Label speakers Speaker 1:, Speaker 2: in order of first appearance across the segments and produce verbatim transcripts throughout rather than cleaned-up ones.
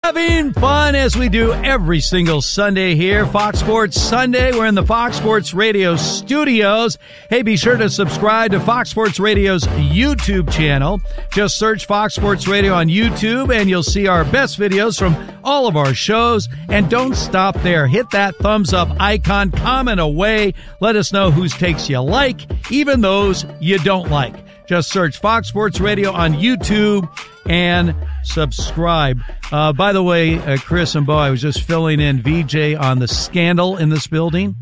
Speaker 1: Having fun as we do every single Sunday here. Fox Sports Sunday. We're in the Fox Sports Radio studios. Hey, be sure to subscribe to Fox Sports Radio's YouTube channel. Just search Fox Sports Radio on YouTube and you'll see our best videos from all of our shows. And don't stop there. Hit that thumbs up icon. Comment away. Let us know whose takes you like, even those you don't like. Just search Fox Sports Radio on YouTube and subscribe. Uh, by the way, uh, Chris and Bo, I was just filling in V J on the scandal in this building.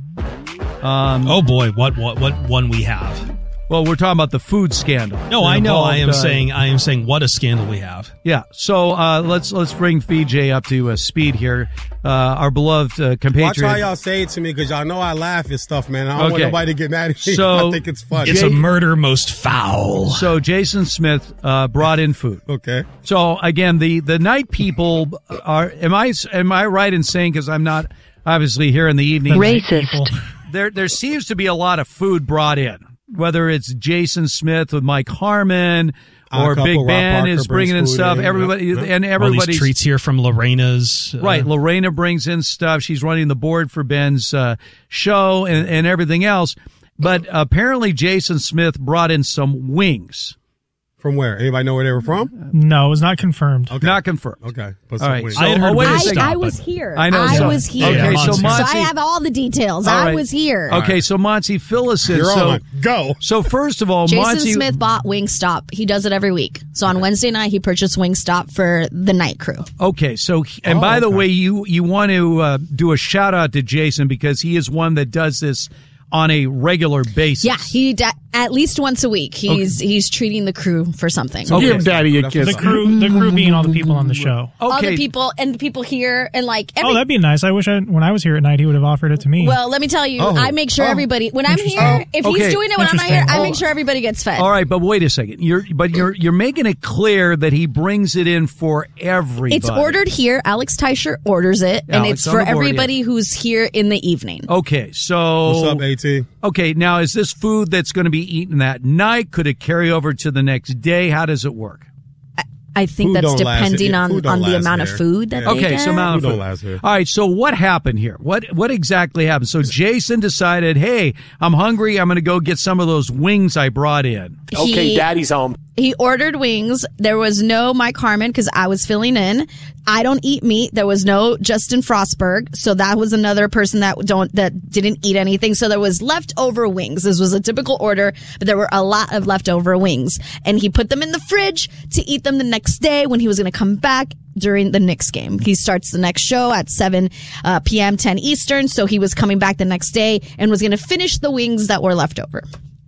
Speaker 1: Um,
Speaker 2: oh boy, what what what one we have?
Speaker 1: Well, we're talking about the food scandal.
Speaker 2: No, I know. I am uh, saying I am saying what a scandal we have.
Speaker 1: Yeah. So uh, let's let's bring V J up to uh, speed here. Uh, our beloved uh, compatriot.
Speaker 3: Watch how y'all say it to me because y'all know I laugh at stuff, man. I don't okay. want nobody to get mad at me.
Speaker 1: So
Speaker 3: I think it's funny.
Speaker 2: It's a murder most foul.
Speaker 1: So Jason Smith uh, brought in food.
Speaker 3: Okay.
Speaker 1: So again, the the night people are. Am I am I right in saying, because I'm not obviously here in the evening?
Speaker 4: Racist.
Speaker 1: There there seems to be a lot of food brought in. Whether it's Jason Smith with Mike Harmon or Big Ben is bringing in stuff, in, everybody yeah. and everybody's
Speaker 2: all these treats here from Lorena's. Uh,
Speaker 1: right, Lorena brings in stuff. She's running the board for Ben's uh, show and, and everything else. But apparently, Jason Smith brought in some wings.
Speaker 3: From where? Anybody know where they were from?
Speaker 5: No, it was not confirmed.
Speaker 1: Okay. Not confirmed.
Speaker 3: Okay.
Speaker 1: All right.
Speaker 5: So, I had heard
Speaker 1: oh, wait
Speaker 5: I,
Speaker 1: stop,
Speaker 6: I was here.
Speaker 1: I know.
Speaker 6: I
Speaker 1: so,
Speaker 6: was here.
Speaker 1: Okay,
Speaker 5: yeah,
Speaker 1: so Monty,
Speaker 6: so I have all the details.
Speaker 1: All right.
Speaker 6: I was here.
Speaker 1: Okay, so Monty, fill us in.
Speaker 3: You're
Speaker 1: so,
Speaker 3: on. Go.
Speaker 1: So first of all,
Speaker 6: Jason
Speaker 1: Monty
Speaker 6: Smith bought Wingstop. He does it every week. So on Wednesday night, he purchased Wingstop for the night crew.
Speaker 1: Okay, so and
Speaker 3: oh,
Speaker 1: by the
Speaker 3: okay.
Speaker 1: way, you you want to uh, do a shout out to Jason because he is one that does this on a regular basis.
Speaker 6: Yeah, he da- at least once a week. He's okay. he's treating the crew for something.
Speaker 1: So
Speaker 7: give Daddy a kiss.
Speaker 5: The crew, the crew being all the people on the show.
Speaker 1: Okay.
Speaker 6: All the people and the people here and like. Every-
Speaker 5: oh, that'd be nice. I wish I, when I was here at night, he would have offered it to me.
Speaker 6: Well, let me tell you,
Speaker 3: oh.
Speaker 6: I make sure
Speaker 3: oh.
Speaker 6: everybody when I'm here. If
Speaker 1: okay.
Speaker 6: he's doing it when I'm not here, I make sure everybody gets fed.
Speaker 1: All right, but wait a second. You're but you're you're making it clear that he brings it in for everybody.
Speaker 6: It's ordered here. Alex Teicher orders it, and
Speaker 1: Alex
Speaker 6: it's
Speaker 1: on
Speaker 6: for
Speaker 1: the board,
Speaker 6: everybody
Speaker 1: yeah.
Speaker 6: who's here in the evening.
Speaker 1: Okay, so
Speaker 3: What's up, AT?
Speaker 1: Okay, now is this food that's going to be eaten that night? Could it carry over to the next day? How does it work?
Speaker 6: I think
Speaker 3: Food
Speaker 6: that's
Speaker 3: don't last-
Speaker 6: depending on,
Speaker 3: food don't
Speaker 6: on the
Speaker 3: last
Speaker 6: amount
Speaker 3: there.
Speaker 6: of food that
Speaker 3: Yeah.
Speaker 6: they
Speaker 1: Okay,
Speaker 6: get.
Speaker 1: so amount of
Speaker 3: Food don't
Speaker 1: food.
Speaker 3: last here.
Speaker 1: All right, so what happened here? What what exactly happened? So Jason decided, hey, I'm hungry. I'm going to go get some of those wings I brought in.
Speaker 7: Okay,
Speaker 6: He-
Speaker 7: Daddy's home.
Speaker 6: He ordered wings. There was no Mike Harmon because I was filling in. I don't eat meat. There was no Justin Frostberg, so that was another person that don't that didn't eat anything. So there was leftover wings. This was a typical order, but there were a lot of leftover wings, and he put them in the fridge to eat them the next day when he was going to come back during the Knicks game. He starts the next show at seven uh, p.m. ten Eastern, so he was coming back the next day and was going to finish the wings that were left over.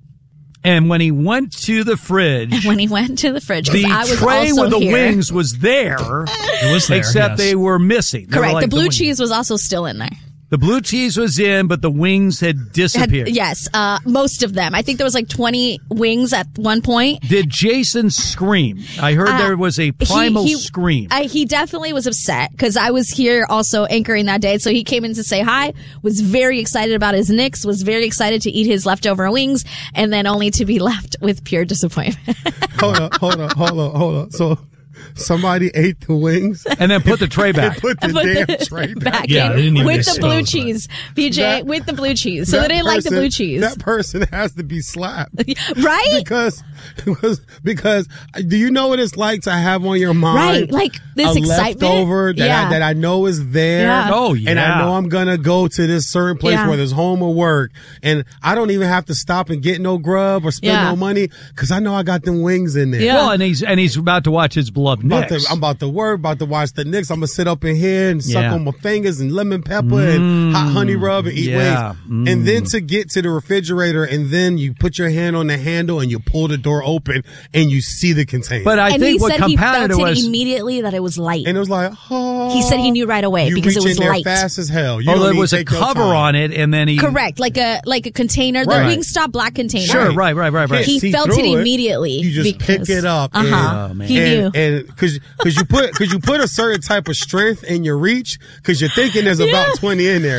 Speaker 1: And when he went to the fridge,
Speaker 6: When he went to the fridge, 'cause
Speaker 1: the
Speaker 6: I was
Speaker 1: tray
Speaker 6: also
Speaker 1: with the
Speaker 6: here.
Speaker 1: wings was there,
Speaker 2: It was there,
Speaker 1: except
Speaker 2: yes.
Speaker 1: they were missing. They were
Speaker 6: Correct.
Speaker 1: like
Speaker 6: the blue
Speaker 1: wing-
Speaker 6: cheese was also still in there.
Speaker 1: The blue cheese was in, but the wings had
Speaker 6: Had-
Speaker 1: disappeared.
Speaker 6: yes, uh, most of them. I think there was like twenty wings at one point.
Speaker 1: Did Jason scream? I heard
Speaker 6: Uh,
Speaker 1: there was a primal
Speaker 6: he, he,
Speaker 1: scream.
Speaker 6: I, he definitely was upset because I was here also anchoring that day. So he came in to say hi, was very excited about his Knicks, was very excited to eat his leftover wings, and then only to be left with pure disappointment.
Speaker 3: Hold on, hold on, hold on, hold on. So somebody ate the wings
Speaker 1: and then put the tray back.
Speaker 3: and put the
Speaker 6: Put
Speaker 3: damn
Speaker 6: the-
Speaker 3: tray back.
Speaker 6: back
Speaker 2: Yeah,
Speaker 6: in
Speaker 2: they didn't even
Speaker 6: with the blue
Speaker 2: dispose of it.
Speaker 6: cheese, P J,
Speaker 3: That-
Speaker 6: with the blue cheese. So
Speaker 3: That
Speaker 6: they didn't like the
Speaker 3: person-
Speaker 6: blue cheese,
Speaker 3: That person has to be slapped.
Speaker 6: right?
Speaker 3: Because, because, because, do you know what it's like to have on your mind,
Speaker 6: Right, like this
Speaker 3: a
Speaker 6: excitement?
Speaker 3: leftover that
Speaker 6: Yeah.
Speaker 3: I, that I know is there,
Speaker 6: Yeah.
Speaker 1: Oh,
Speaker 3: and I
Speaker 1: yeah.
Speaker 3: know I'm gonna go to this certain place
Speaker 6: Yeah.
Speaker 3: where there's home or work, and I don't even have to stop and get no grub or spend
Speaker 6: Yeah.
Speaker 3: no money because I know I got them wings in there.
Speaker 6: Yeah.
Speaker 1: Well, and he's and he's about to watch his beloved
Speaker 3: I'm about,
Speaker 1: Knicks.
Speaker 3: to, I'm about to work, about to watch the Knicks. I'm gonna sit up in here and suck
Speaker 1: Yeah.
Speaker 3: on my fingers and lemon pepper and hot honey rub and eat
Speaker 1: yeah.
Speaker 3: wings. And then to get to the refrigerator and then you put your hand on the handle and you pull the door open and you see the container.
Speaker 1: But I
Speaker 6: and
Speaker 1: think
Speaker 6: he
Speaker 1: what
Speaker 6: said he
Speaker 1: compounded
Speaker 6: felt
Speaker 1: it
Speaker 6: it
Speaker 1: was
Speaker 6: immediately that it was light.
Speaker 3: and it was like, oh.
Speaker 6: He said he knew right away
Speaker 3: you
Speaker 6: because it
Speaker 3: reach
Speaker 6: was
Speaker 3: in there
Speaker 6: light.
Speaker 3: fast as hell. You
Speaker 1: oh,
Speaker 3: don't
Speaker 1: there
Speaker 3: even
Speaker 1: was a
Speaker 3: take your
Speaker 1: cover
Speaker 3: time.
Speaker 1: on it, and then he
Speaker 6: Correct, like a like a container, the
Speaker 3: Right.
Speaker 6: Wingstop black container.
Speaker 1: Sure, right, right, right, right.
Speaker 6: He
Speaker 3: See
Speaker 6: felt
Speaker 3: through
Speaker 6: it
Speaker 3: it.
Speaker 6: immediately.
Speaker 3: You just
Speaker 6: because,
Speaker 3: pick it up.
Speaker 6: Uh huh.
Speaker 1: and- Oh, man.
Speaker 6: He knew.
Speaker 3: And, and cause, cause you put, cause you put a certain type of strength in your reach, cause you're thinking there's about twenty in there.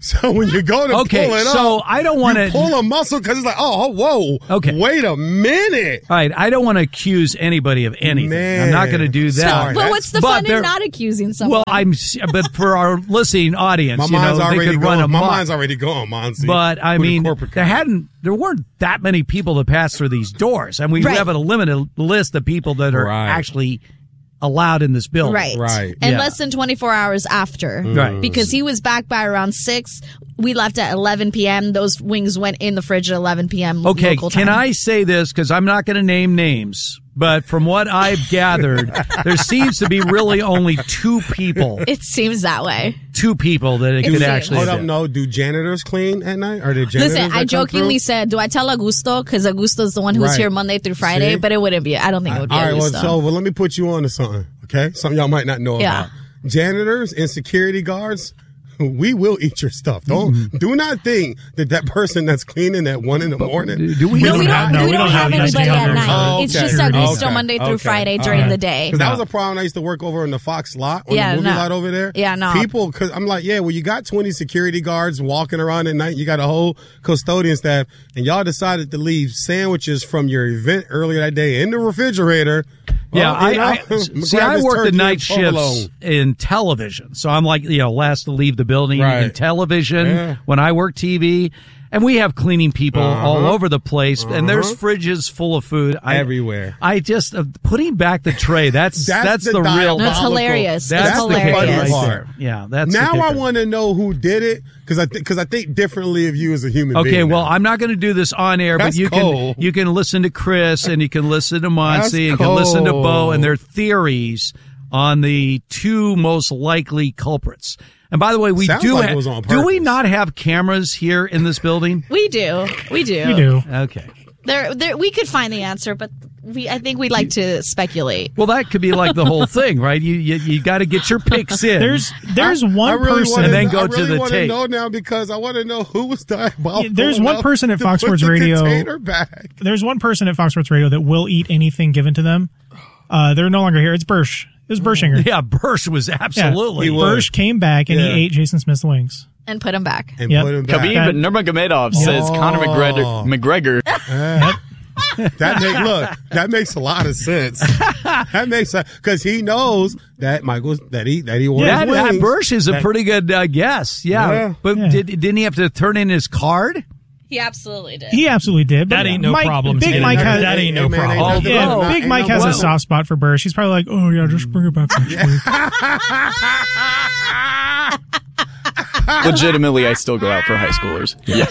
Speaker 3: So when you go to
Speaker 1: okay,
Speaker 3: pull it
Speaker 1: so
Speaker 3: up,
Speaker 1: I don't want to
Speaker 3: pull a muscle because it's like, oh, whoa,
Speaker 1: okay.
Speaker 3: wait a minute.
Speaker 1: All right, I don't want to accuse anybody of anything.
Speaker 3: Man.
Speaker 1: I'm not going to do that.
Speaker 3: Sorry.
Speaker 6: But what's the
Speaker 1: But
Speaker 6: fun
Speaker 1: there-
Speaker 6: in not accusing someone?
Speaker 1: Well, I'm, but for our listening audience,
Speaker 3: My
Speaker 1: you
Speaker 3: mind's
Speaker 1: know, they
Speaker 3: already
Speaker 1: could run
Speaker 3: going. My
Speaker 1: amok.
Speaker 3: mind's already going, Monty.
Speaker 1: But I
Speaker 3: With a
Speaker 1: mean,
Speaker 3: corporate
Speaker 1: there
Speaker 3: car.
Speaker 1: hadn't, there weren't that many people that passed through these doors, and we
Speaker 6: Right.
Speaker 1: have a limited list of people that are
Speaker 3: Right.
Speaker 1: actually allowed in this building.
Speaker 6: Right.
Speaker 3: Right.
Speaker 6: And
Speaker 1: Yeah.
Speaker 6: less than twenty-four hours after.
Speaker 1: Right.
Speaker 6: Because he was back by around six. We left at eleven p.m. Those wings went in the fridge at eleven p.m.
Speaker 1: Okay,
Speaker 6: local
Speaker 1: can
Speaker 6: time.
Speaker 1: I say this? Because I'm not going to name names, but from what I've gathered, there seems to be really only two people,
Speaker 6: It seems that way.
Speaker 1: two people that it
Speaker 6: It
Speaker 1: could
Speaker 6: seems.
Speaker 1: actually
Speaker 3: Hold
Speaker 1: do.
Speaker 3: up, no. Do janitors clean at night? Are there janitors
Speaker 6: Listen,
Speaker 3: that
Speaker 6: I
Speaker 3: come
Speaker 6: jokingly
Speaker 3: through?
Speaker 6: said, do I tell Augusto? Because Augusto's the one who's
Speaker 3: Right.
Speaker 6: here Monday through Friday,
Speaker 3: See?
Speaker 6: but it wouldn't be. I don't think it would be
Speaker 3: All right, well,
Speaker 6: Augusto.
Speaker 3: so well, let me put you on to something, okay? Something y'all might not know
Speaker 6: Yeah.
Speaker 3: about. Janitors and security guards, we will eat your stuff. Don't do not think that that person that's cleaning at one in the morning.
Speaker 1: Do, do we?
Speaker 6: no, we
Speaker 5: have-
Speaker 6: don't,
Speaker 5: no,
Speaker 6: we
Speaker 5: we
Speaker 6: don't
Speaker 5: don't
Speaker 6: have
Speaker 5: have
Speaker 6: anybody
Speaker 5: anybody
Speaker 6: at
Speaker 5: on
Speaker 6: night.
Speaker 3: there.
Speaker 6: It's
Speaker 3: Okay.
Speaker 6: just Augusto
Speaker 3: Okay.
Speaker 6: Monday through
Speaker 3: Okay.
Speaker 6: Friday
Speaker 3: All
Speaker 6: during
Speaker 3: right.
Speaker 6: the day.
Speaker 3: Because that was a problem. I used to work over in the Fox lot, on
Speaker 6: Yeah,
Speaker 3: the movie
Speaker 6: no.
Speaker 3: lot over there.
Speaker 6: Yeah, no.
Speaker 3: People, because I'm like, yeah, well, you got twenty security guards walking around at night. You got a whole custodian staff, and y'all decided to leave sandwiches from your event earlier that day in the refrigerator.
Speaker 1: Yeah,
Speaker 3: Well, you know,
Speaker 1: I, I see.
Speaker 3: grab
Speaker 1: I
Speaker 3: his
Speaker 1: work the
Speaker 3: turkey
Speaker 1: night
Speaker 3: and
Speaker 1: shifts
Speaker 3: provolone.
Speaker 1: in television, so I'm like, you know, last to leave the building in
Speaker 3: Right.
Speaker 1: television
Speaker 3: Yeah.
Speaker 1: when I work T V, and we have cleaning people
Speaker 3: Uh-huh.
Speaker 1: all over the place, and there's fridges full of food I,
Speaker 3: Everywhere.
Speaker 1: I just uh, putting back the tray. That's that's,
Speaker 3: That's
Speaker 1: the,
Speaker 3: the
Speaker 1: real.
Speaker 6: That's
Speaker 3: diabolical-
Speaker 6: hilarious.
Speaker 1: That's
Speaker 6: it's
Speaker 1: the kicker
Speaker 6: hilarious.
Speaker 1: right
Speaker 3: part.
Speaker 1: there. Yeah, that's the
Speaker 3: Now I
Speaker 1: kicker.
Speaker 3: want to know who did it because I because I think differently of you as a human being.
Speaker 1: Okay, well,
Speaker 3: now.
Speaker 1: I'm not going to do this on air,
Speaker 3: That's
Speaker 1: but you
Speaker 3: cold.
Speaker 1: can you can listen to Chris and you can listen to Monsi
Speaker 3: That's
Speaker 1: and you can listen to Bo
Speaker 3: cold.
Speaker 1: and their theories on the two most likely culprits. And by the way, we
Speaker 3: Sounds
Speaker 1: do
Speaker 3: like
Speaker 1: ha-
Speaker 3: it was on
Speaker 1: do we
Speaker 3: purpose.
Speaker 1: not have cameras here in this building?
Speaker 6: We do. We do.
Speaker 5: We do.
Speaker 1: Okay.
Speaker 6: There, there, we could find the answer, but we, I think we'd like to speculate.
Speaker 1: Well, that could be like the whole thing, right? You you, you got to get your picks in.
Speaker 5: There's there's
Speaker 3: I-
Speaker 5: one
Speaker 3: I really
Speaker 5: person.
Speaker 3: wanna,
Speaker 1: And then go
Speaker 3: I
Speaker 1: to
Speaker 3: really
Speaker 1: the
Speaker 3: wanna
Speaker 1: tape.
Speaker 3: know now because I want to know who was diabolical.
Speaker 5: Yeah, there's one
Speaker 3: enough
Speaker 5: person at
Speaker 3: to
Speaker 5: Fox
Speaker 3: put
Speaker 5: Sports
Speaker 3: the
Speaker 5: Radio-
Speaker 3: container back.
Speaker 5: There's one person at Fox Sports Radio that will eat anything given to them. Uh, they're no longer here. It's Bursch. It was Bershinger.
Speaker 1: yeah, Bursch was absolutely.
Speaker 3: He was.
Speaker 5: Bursch came back and
Speaker 3: Yeah.
Speaker 5: he ate Jason Smith's wings.
Speaker 6: And put him back.
Speaker 3: And
Speaker 5: Yep.
Speaker 3: put him back.
Speaker 4: Khabib Nurmagomedov says Conor McGregor. McGregor.
Speaker 3: That make look. That makes a lot of sense. That makes because he knows that Michael's that he that he orders
Speaker 1: That, that
Speaker 3: wings.
Speaker 1: Bursch is a
Speaker 3: That-
Speaker 1: pretty good uh, guess. Yeah,
Speaker 3: Yeah.
Speaker 1: but
Speaker 5: Yeah.
Speaker 1: Did, didn't he have to turn in his card?
Speaker 6: He absolutely did.
Speaker 5: He absolutely did. but
Speaker 2: That ain't no
Speaker 5: Mike,
Speaker 2: problem.
Speaker 5: Big
Speaker 2: Hey,
Speaker 5: Mike
Speaker 2: that-
Speaker 5: has
Speaker 2: that ain't no
Speaker 3: Hey, man,
Speaker 2: problem.
Speaker 3: nothing
Speaker 1: Although-
Speaker 3: wrong with that.
Speaker 5: Big
Speaker 3: Ain't
Speaker 5: Mike
Speaker 3: no
Speaker 5: has a
Speaker 3: problem.
Speaker 5: soft spot for Bursch. He's probably like, oh yeah, just bring it back next week.
Speaker 4: Legitimately, I still go out for high schoolers. Yeah.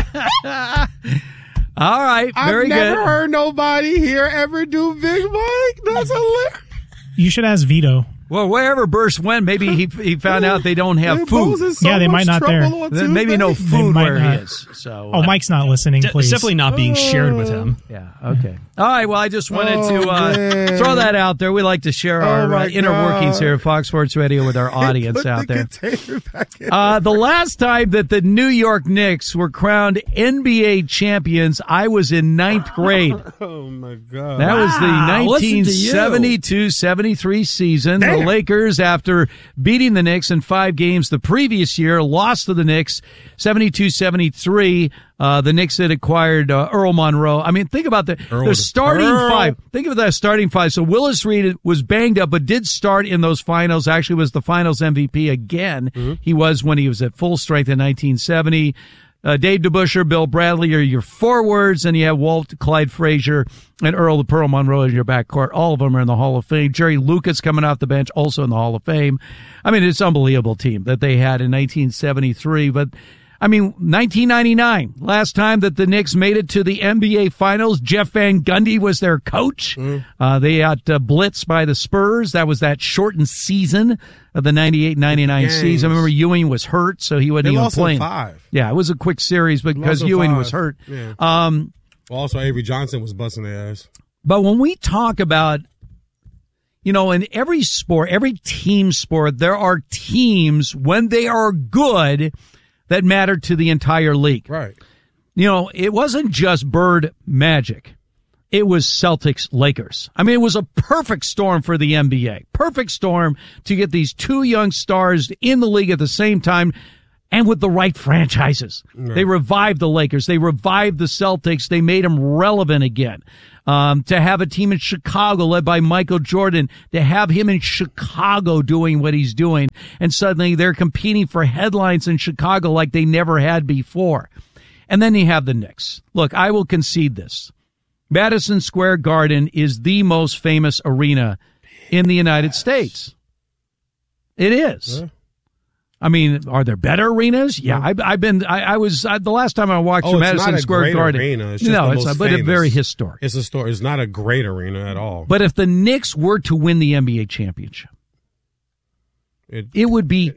Speaker 1: All right, very
Speaker 3: I've never
Speaker 1: good.
Speaker 3: heard nobody here ever do Big Mike. That's hilarious.
Speaker 5: You should ask Vito.
Speaker 1: Well, wherever Bursch went, maybe he he found out they don't have
Speaker 3: Hey,
Speaker 1: food.
Speaker 3: Bo's in so
Speaker 5: Yeah, they
Speaker 3: much
Speaker 5: might not there.
Speaker 3: trouble on
Speaker 1: Then maybe no
Speaker 3: Tuesday.
Speaker 1: food
Speaker 5: might
Speaker 1: where
Speaker 5: not.
Speaker 1: he is. So,
Speaker 5: Oh,
Speaker 1: uh,
Speaker 5: Mike's not listening,
Speaker 2: D-
Speaker 5: please.
Speaker 2: It's definitely not being shared with him.
Speaker 1: yeah, okay. All right. Well, I just wanted
Speaker 3: Oh,
Speaker 1: to uh,
Speaker 3: man.
Speaker 1: throw that out there. We like to share
Speaker 3: Oh,
Speaker 1: our
Speaker 3: my
Speaker 1: uh, inner
Speaker 3: God.
Speaker 1: workings here at Fox Sports Radio with our audience
Speaker 3: Put
Speaker 1: out
Speaker 3: the
Speaker 1: there.
Speaker 3: container back in.
Speaker 1: Uh, the last time that the New York Knicks were crowned N B A champions, I was in ninth grade.
Speaker 3: Oh my God.
Speaker 1: That was the
Speaker 2: Wow, listen to you.
Speaker 1: nineteen seventy-two seventy-three season.
Speaker 3: Damn.
Speaker 1: The Lakers, after beating the Knicks in five games the previous year, lost to the Knicks seventy-two seventy-three. Uh, the Knicks had acquired uh, Earl Monroe. I mean, think about the, the starting
Speaker 3: Earl.
Speaker 1: five. Think of that starting five. So Willis Reed was banged up, but did start in those finals. Actually was the finals M V P again.
Speaker 3: Mm-hmm.
Speaker 1: He was when he was at full strength in nineteen seventy. Uh, Dave DeBusschere, Bill Bradley are your forwards, and you have Walt, Clyde Frazier, and Earl the Pearl Monroe in your backcourt. All of them are in the Hall of Fame. Jerry Lucas coming off the bench, also in the Hall of Fame. I mean, it's an unbelievable team that they had in nineteen seventy-three. But, I mean, nineteen ninety-nine, last time that the Knicks made it to the N B A Finals, Jeff Van Gundy was their coach.
Speaker 3: Mm.
Speaker 1: Uh, they got uh, blitzed by the Spurs. That was that shortened season of the ninety-eight ninety-nine
Speaker 3: Games.
Speaker 1: season. I remember Ewing was hurt, so he wasn't
Speaker 3: They
Speaker 1: even
Speaker 3: lost in
Speaker 1: playing.
Speaker 3: five.
Speaker 1: Yeah, it was a quick series because
Speaker 3: Lost in
Speaker 1: Ewing
Speaker 3: five.
Speaker 1: was hurt.
Speaker 3: Yeah.
Speaker 1: Um,
Speaker 3: Well, also, Avery Johnson was busting their ass.
Speaker 1: but when we talk about, you know, in every sport, every team sport, there are teams when they are good that matter to the entire league.
Speaker 3: Right.
Speaker 1: You know, it wasn't just Bird Magic. It was Celtics Lakers. I mean, it was a perfect storm for the N B A. Perfect storm to get these two young stars in the league at the same time. and with the right franchises. Right. They revived the Lakers. They revived the Celtics. They made them relevant again. Um, to have a team in Chicago led by Michael Jordan, to have him in Chicago doing what he's doing, and suddenly they're competing for headlines in Chicago like they never had before. And then you have the Knicks. Look, I will concede this. Madison Square Garden is the most famous arena in the United States. It is. Yeah. I mean, are there better arenas? Yeah, I've, I've been. I, I was I, the last time I walked
Speaker 3: oh,
Speaker 1: through
Speaker 3: it's
Speaker 1: Madison
Speaker 3: not a
Speaker 1: Square
Speaker 3: great
Speaker 1: Garden.
Speaker 3: Arena. It's just
Speaker 1: no,
Speaker 3: the
Speaker 1: it's
Speaker 3: most
Speaker 1: not, but
Speaker 3: famous.
Speaker 1: it's very historic.
Speaker 3: It's a story. It's not a great arena at all.
Speaker 1: But if the Knicks were to win the N B A championship, it, it would be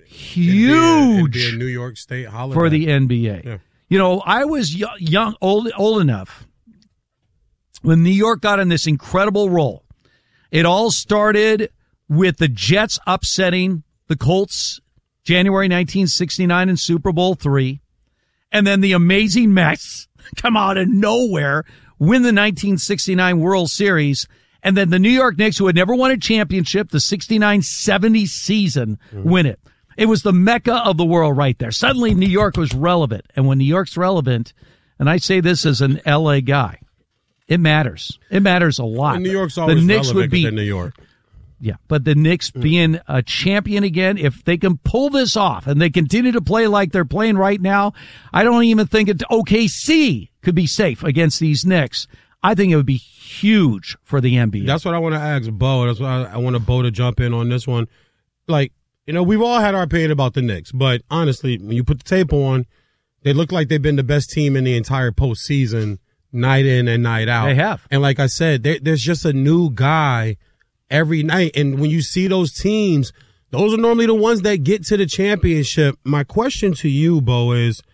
Speaker 1: huge
Speaker 3: it'd be a, it'd be a New York State holiday
Speaker 1: for the N B A.
Speaker 3: Yeah.
Speaker 1: You know, I was young, old, old enough when New York got on this incredible roll. It all started with the Jets upsetting the Colts January nineteen sixty-nine in Super Bowl three. And then the amazing Mets come out of nowhere, win the nineteen sixty-nine World Series. And then the New York Knicks, who had never won a championship, the sixty-nine seventy season, mm-hmm. win it. It was the mecca of the world right there. Suddenly New York was relevant. And when New York's relevant, and I say this as an L A guy, it matters. It matters a lot.
Speaker 3: And New York's always
Speaker 1: the Knicks
Speaker 3: relevant
Speaker 1: would be,
Speaker 3: in New York.
Speaker 1: Yeah, but the Knicks mm. being a champion again, if they can pull this off and they continue to play like they're playing right now, I don't even think it, O K C could be safe against these Knicks. I think it would be huge for the N B A.
Speaker 3: That's what I want to ask Bo. That's why I, I want Bo to jump in on this one. Like, you know, we've all had our opinion about the Knicks, but honestly, when you put the tape on, they look like they've been the best team in the entire postseason, night in and night out.
Speaker 1: They have.
Speaker 3: And like I said, there, there's just a new guy every night. And when you see those teams, those are normally the ones that get to the championship. My question to you, Bo, is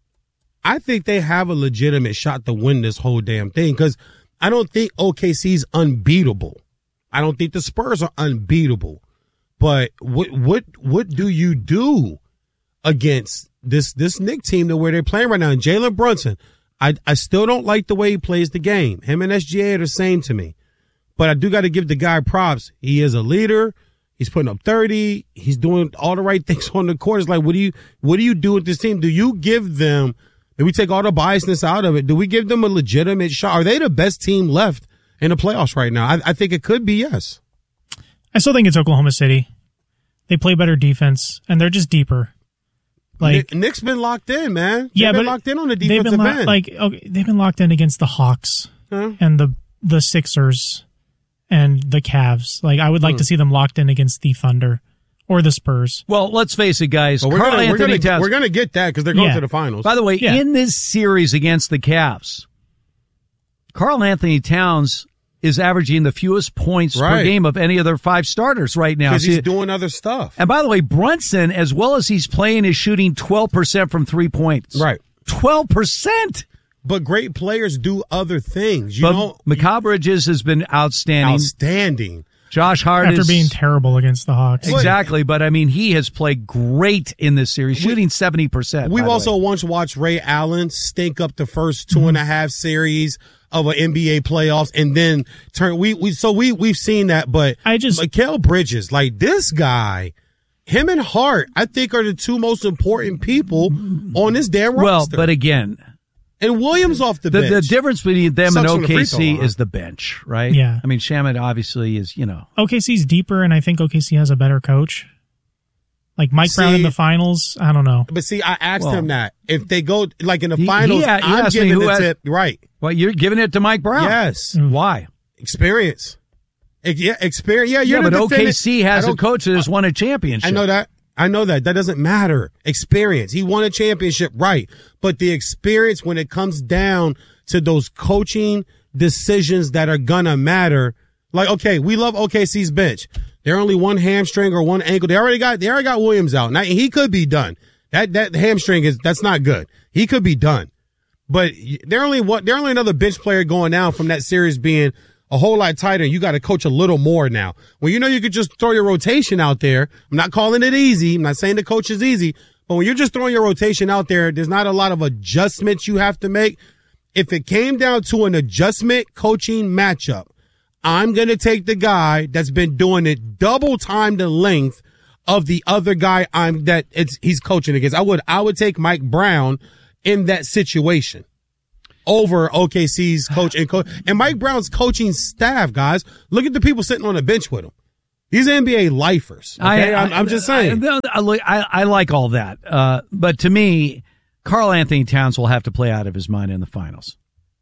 Speaker 3: I think they have a legitimate shot to win this whole damn thing because I don't think O K C's unbeatable. I don't think the Spurs are unbeatable. But what what what do you do against this this Knicks team to where they're playing right now? And Jalen Brunson, I I still don't like the way he plays the game. Him and S G A are the same to me. But I do got to give the guy props. He is a leader. He's putting up thirty. He's doing all the right things on the court. It's like, what do you what do you do with this team? Do you give them, do we take all the biasness out of it? Do we give them a legitimate shot? Are they the best team left in the playoffs right now? I, I think it could be yes.
Speaker 5: I still think it's Oklahoma City. They play better defense, and they're just deeper. Like
Speaker 3: Nick's been locked in, man. They've
Speaker 5: yeah,
Speaker 3: been
Speaker 5: but
Speaker 3: locked in on the defensive
Speaker 5: they've been lo-
Speaker 3: end.
Speaker 5: Like okay, they've been locked in against the Hawks
Speaker 3: huh?
Speaker 5: and the the Sixers and the Cavs. Like I would like hmm. to see them locked in against the Thunder or the Spurs.
Speaker 1: Well, let's face it, guys.
Speaker 3: Well, we're
Speaker 1: Karl
Speaker 3: gonna,
Speaker 1: Anthony
Speaker 3: we're gonna,
Speaker 1: Towns.
Speaker 3: We're going to get that because they're going
Speaker 5: yeah.
Speaker 3: to the finals.
Speaker 1: By the way,
Speaker 5: yeah.
Speaker 1: in this series against the Cavs, Karl Anthony Towns is averaging the fewest points
Speaker 3: right.
Speaker 1: per game of any of their five starters right now.
Speaker 3: Because he's
Speaker 1: See,
Speaker 3: doing other stuff.
Speaker 1: And by the way, Brunson, as well as he's playing, is shooting twelve percent from three points.
Speaker 3: Right.
Speaker 1: twelve percent.
Speaker 3: But great players do other things. You
Speaker 1: but
Speaker 3: know,
Speaker 1: Mikal Bridges has been outstanding.
Speaker 3: Outstanding.
Speaker 1: Josh Hart
Speaker 5: after
Speaker 1: is,
Speaker 5: being terrible against the Hawks.
Speaker 1: Exactly, but I mean, he has played great in this series, shooting we, seventy percent.
Speaker 3: We've also once watched Ray Allen stink up the first two mm-hmm. and a half series of an N B A playoffs and then turn we we so we we've seen that, but
Speaker 5: I just
Speaker 3: Mikal Bridges, like this guy, him and Hart, I think are the two most important people on this damn roster.
Speaker 1: Well, but again,
Speaker 3: and Williams off the,
Speaker 1: the
Speaker 3: bench.
Speaker 1: The difference between them
Speaker 3: Sucks
Speaker 1: and O K C
Speaker 3: the
Speaker 1: is the bench, right?
Speaker 5: Yeah.
Speaker 1: I mean, Shamet obviously is, you know.
Speaker 5: O K C's deeper, and I think O K C has a better coach. Like Mike see, Brown in the finals, I don't know.
Speaker 3: But see, I asked
Speaker 1: well,
Speaker 3: him that. If they go, like in the
Speaker 1: he,
Speaker 3: finals,
Speaker 1: he, he
Speaker 3: I'm giving the
Speaker 1: has,
Speaker 3: tip. Right.
Speaker 1: Well, you're giving it to Mike Brown.
Speaker 3: Yes.
Speaker 1: Mm. Why?
Speaker 3: Experience. Yeah, experience. Yeah, you're
Speaker 1: yeah,
Speaker 3: the
Speaker 1: but
Speaker 3: defendant.
Speaker 1: O K C has a coach that has won a championship.
Speaker 3: I know that. I know that. That doesn't matter. Experience. He won a championship, right. But the experience when it comes down to those coaching decisions that are gonna matter, like, okay, we love O K C's bench. They're only one hamstring or one ankle. They already got, they already got Williams out. Now, he could be done. That, that hamstring is, that's not good. He could be done. But they're only what, they're only another bench player going down from that series being a whole lot tighter. You got to coach a little more now. Well, you know, you could just throw your rotation out there. I'm not calling it easy. I'm not saying the coach is easy, but when you're just throwing your rotation out there, there's not a lot of adjustments you have to make. If it came down to an adjustment coaching matchup, I'm going to take the guy that's been doing it double time the length of the other guy I'm that it's he's coaching against. I would I would take Mike Brown in that situation over O K C's coach and coach and Mike Brown's coaching staff. Guys, look at the people sitting on the bench with him. These N B A lifers. Okay? I, I, I'm, I'm just saying.
Speaker 1: I, I, I, I like all that, uh, but to me, Karl Anthony Towns will have to play out of his mind in the finals.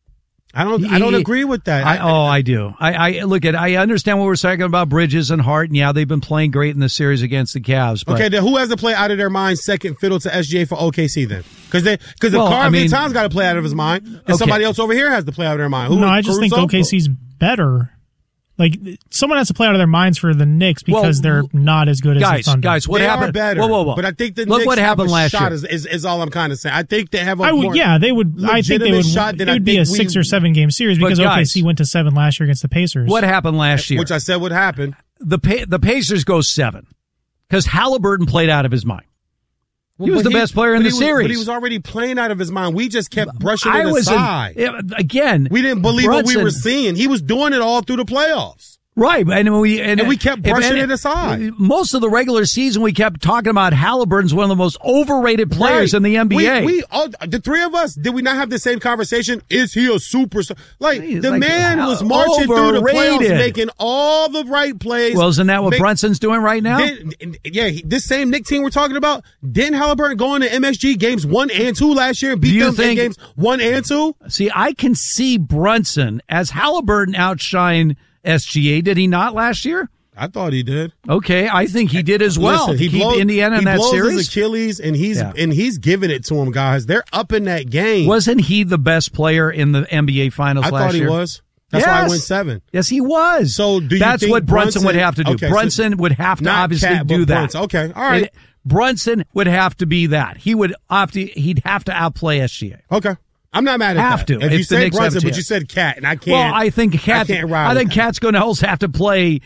Speaker 3: I don't. He, I don't agree with that.
Speaker 1: I, oh, I do. I, I look at. I understand what we're saying about Bridges and Hart, and yeah, they've been playing great in the series against the Cavs. But,
Speaker 3: okay, then who has to play out of their mind second fiddle to S G A for O K C then? Because they because if
Speaker 1: Well,
Speaker 3: Karl
Speaker 1: I
Speaker 3: Anthony
Speaker 1: mean-
Speaker 3: Towns got to play out of his mind, and
Speaker 1: Okay.
Speaker 3: somebody else over here has to play out of their mind. Who?
Speaker 5: No, I just think
Speaker 3: Caruso?
Speaker 5: O K C's better. Like, someone has to play out of their minds for the Knicks because
Speaker 1: Well,
Speaker 5: they're not as good as
Speaker 1: guys,
Speaker 5: the Thunder.
Speaker 1: guys, what
Speaker 3: They
Speaker 1: happened?
Speaker 3: are better.
Speaker 1: Whoa, whoa, whoa!
Speaker 3: But I think the
Speaker 1: look
Speaker 3: Knicks
Speaker 1: what happened
Speaker 3: have a
Speaker 1: last
Speaker 3: shot
Speaker 1: year.
Speaker 3: Is, is, is all I'm kind of saying. I think they have a
Speaker 5: I would,
Speaker 3: more
Speaker 5: yeah, they would. I think they
Speaker 3: legitimate
Speaker 5: would.
Speaker 3: shot than
Speaker 5: It
Speaker 3: I
Speaker 5: would be a
Speaker 3: think
Speaker 5: six
Speaker 3: we-
Speaker 5: or seven game series
Speaker 1: But
Speaker 5: because
Speaker 1: guys-
Speaker 5: O K C went to seven last year against the Pacers.
Speaker 1: What happened last year?
Speaker 3: which I said would happen.
Speaker 1: the pa- the Pacers go seven because Halliburton played out of his mind. He was
Speaker 3: But
Speaker 1: the best player in
Speaker 3: but
Speaker 1: the
Speaker 3: he was-
Speaker 1: series.
Speaker 3: But he was already playing out of his mind. We just kept brushing
Speaker 1: I
Speaker 3: it
Speaker 1: was in-
Speaker 3: aside.
Speaker 1: yeah, again.
Speaker 3: we didn't believe what we
Speaker 1: Brunson-
Speaker 3: were seeing. He was doing it all through the playoffs.
Speaker 1: Right, and we and,
Speaker 3: And we kept
Speaker 1: if
Speaker 3: brushing
Speaker 1: any-
Speaker 3: it aside.
Speaker 1: Most of the regular season, we kept talking about Halliburton's one of the most overrated players
Speaker 3: Right.
Speaker 1: in the N B A.
Speaker 3: We, we all, the three of us, did we not have the same conversation? Is he a superstar? Like,
Speaker 1: He's
Speaker 3: the
Speaker 1: like,
Speaker 3: man
Speaker 1: uh,
Speaker 3: was marching through the playoffs,
Speaker 1: overrated.
Speaker 3: making all the right plays.
Speaker 1: well, isn't that what
Speaker 3: Make-
Speaker 1: Brunson's doing right now?
Speaker 3: Did- yeah, he- this same Nick team we're talking about, didn't Halliburton go into M S G games one and two last year and beat
Speaker 1: Do you
Speaker 3: them
Speaker 1: think-
Speaker 3: in games one and two?
Speaker 1: See, I can see Brunson as Halliburton outshine S G A. Did he not last year?
Speaker 3: I thought he did.
Speaker 1: Okay, I think he did as well.
Speaker 3: Listen,
Speaker 1: to
Speaker 3: he
Speaker 1: keep
Speaker 3: blows,
Speaker 1: Indiana in
Speaker 3: he
Speaker 1: that
Speaker 3: blows
Speaker 1: series.
Speaker 3: his Achilles, and he's
Speaker 1: Yeah.
Speaker 3: and he's giving it to him, guys. They're up in that game.
Speaker 1: Wasn't he the best player in the N B A Finals
Speaker 3: I
Speaker 1: last
Speaker 3: thought he
Speaker 1: year?
Speaker 3: was. That's why I
Speaker 1: Yes.
Speaker 3: went seven.
Speaker 1: Yes, he was.
Speaker 3: So do you
Speaker 1: That's
Speaker 3: think
Speaker 1: what Brunson,
Speaker 3: Brunson-
Speaker 1: would have to do.
Speaker 3: okay, so
Speaker 1: Brunson would have to
Speaker 3: not
Speaker 1: obviously
Speaker 3: Cat, but
Speaker 1: do that.
Speaker 3: Brunson. Okay, all right.
Speaker 1: It- Brunson would have to be that. He would have to. He'd have to outplay S G A.
Speaker 3: Okay. I'm not mad at
Speaker 1: Have
Speaker 3: that.
Speaker 1: to,
Speaker 3: If
Speaker 1: if
Speaker 3: you
Speaker 1: the
Speaker 3: say
Speaker 1: Knicks have a
Speaker 3: Brunson, but
Speaker 1: chance.
Speaker 3: you said Cat, and I can't.
Speaker 1: Well, I think Cat.
Speaker 3: I, can't ride
Speaker 1: I think
Speaker 3: with that.
Speaker 1: Cat's going to also have to play.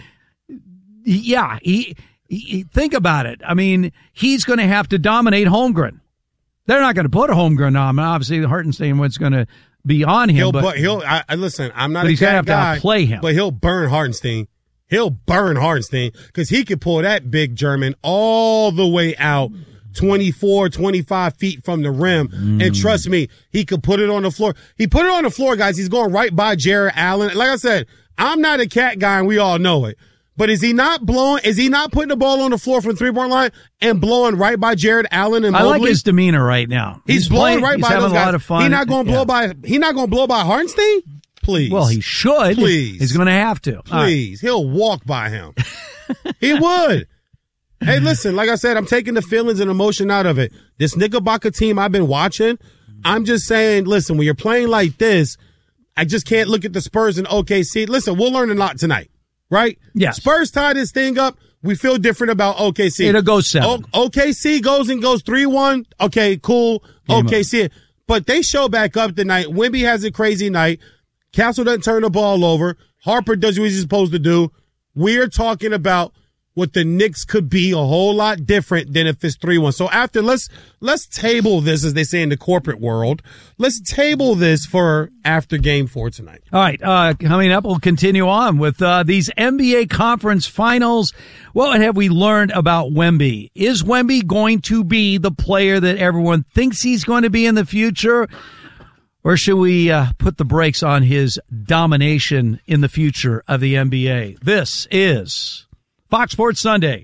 Speaker 1: Yeah, he, he. Think about it. I mean, he's going to have to dominate Holmgren. They're not going to put a Holmgren on him. Obviously, Hartenstein was going to be on him.
Speaker 3: He'll,
Speaker 1: but,
Speaker 3: but he'll. I, I listen. I'm not
Speaker 1: but
Speaker 3: a
Speaker 1: he's gonna
Speaker 3: Cat
Speaker 1: have to
Speaker 3: guy,
Speaker 1: outplay him.
Speaker 3: but he'll burn Hartenstein. He'll burn Hartenstein because he could pull that big German all the way out. twenty-four, twenty-five feet from the rim.
Speaker 1: Mm.
Speaker 3: And trust me, he could put it on the floor. He put it on the floor, guys. He's going right by Jared Allen. Like I said, I'm not a Cat guy, and we all know it. But is he not blowing, is he not putting the ball on the floor from the three-point line and blowing right by Jared Allen and
Speaker 1: I
Speaker 3: Mobley?
Speaker 1: like his demeanor right now.
Speaker 3: He's, blowing
Speaker 1: playing,
Speaker 3: right
Speaker 1: he's
Speaker 3: by
Speaker 1: having
Speaker 3: those
Speaker 1: a
Speaker 3: guys.
Speaker 1: lot of fun.
Speaker 3: He not going to blow
Speaker 1: Yeah.
Speaker 3: by, he not going to blow by Hartenstein? Please.
Speaker 1: Well, he should.
Speaker 3: Please.
Speaker 1: He's going to have to. All right.
Speaker 3: Please. He'll walk by him. He would. Hey, listen, like I said, I'm taking the feelings and emotion out of it. This Knickerbocker team I've been watching, I'm just saying, listen, when you're playing like this, I just can't look at the Spurs and O K C. Listen, we'll learn a lot tonight, right?
Speaker 1: Yes.
Speaker 3: Spurs tie this thing up. We feel different about O K C.
Speaker 1: It'll go seven.
Speaker 3: O- OKC goes and goes three one. Okay, cool.
Speaker 1: Game
Speaker 3: O K C.
Speaker 1: over.
Speaker 3: But they show back up tonight. Wemby has a crazy night. Castle doesn't turn the ball over. Harper does what he's supposed to do. We're talking about what the Knicks could be a whole lot different than if it's three one. So after, let's, let's table this, as they say in the corporate world. Let's table this for after game four tonight.
Speaker 1: All right, uh, coming up, we'll continue on with uh, these N B A conference finals. What have we learned about Wemby? Is Wemby going to be the player that everyone thinks he's going to be in the future? Or should we uh, put the brakes on his domination in the future of the N B A? This is Fox Sports Sunday.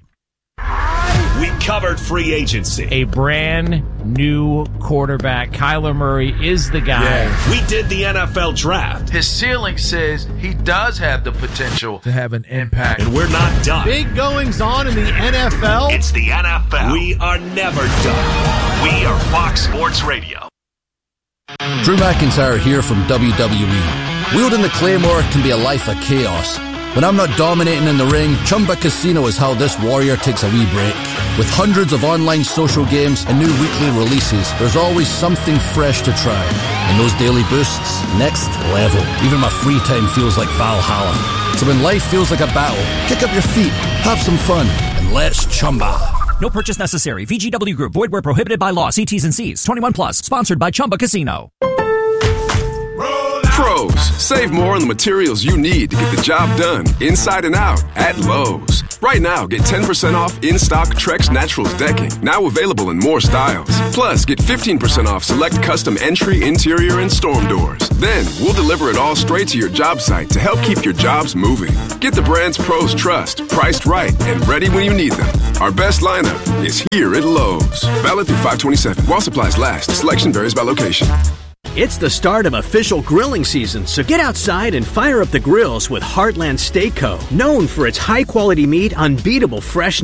Speaker 7: We covered free agency.
Speaker 8: A brand new quarterback. Kyler Murray is the guy.
Speaker 7: We did the N F L draft.
Speaker 9: His ceiling says he does have the potential to have an impact.
Speaker 7: And we're not done.
Speaker 10: Big goings on in the N F L.
Speaker 7: It's the N F L. We are never done. We are Fox Sports Radio.
Speaker 11: Drew McIntyre here from W W E. Wielding the Claymore can be a life of chaos. When I'm not dominating in the ring, Chumba Casino is how this warrior takes a wee break. With hundreds of online social games and new weekly releases, there's always something fresh to try. And those daily boosts, next level. Even my free time feels like Valhalla. So when life feels like a battle, kick up your feet, have some fun, and let's Chumba.
Speaker 12: No purchase necessary. V G W Group. Void where prohibited by law. See T's and C's. twenty-one plus. Sponsored by Chumba Casino.
Speaker 13: Pros, save more on the materials you need to get the job done inside and out at Lowe's. Right now, get ten percent off in-stock Trex Naturals decking, now available in more styles. Plus, get fifteen percent off select custom entry, interior, and storm doors. Then, we'll deliver it all straight to your job site to help keep your jobs moving. Get the brands pros trust, priced right, and ready when you need them. Our best lineup is here at Lowe's. Valid through five twenty-seven. While supplies last, selection varies by location.
Speaker 14: It's the start of official grilling season, so get outside and fire up the grills with Heartland Steak Co. Known for its high-quality meat, unbeatable fresh